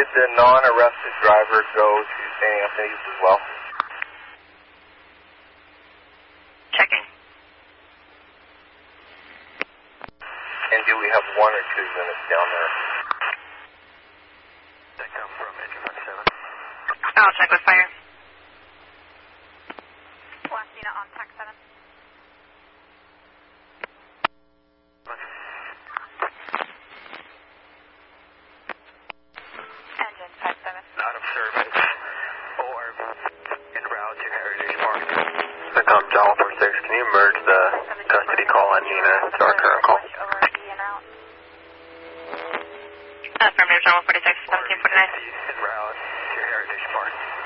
Did the non-arrested driver go to St. Anthony's as well? Checking. And do we have 1 or 2 units down there? That come from engine 57. I'll check with fire. Last unit on TAC 7. Engine 57. Not of service. ORV en route to Heritage Park. Become John 46. Can you merge the custody call on Nina to our current call? ORV en route. Affirmative, John 46, 1749. En route to Heritage Park.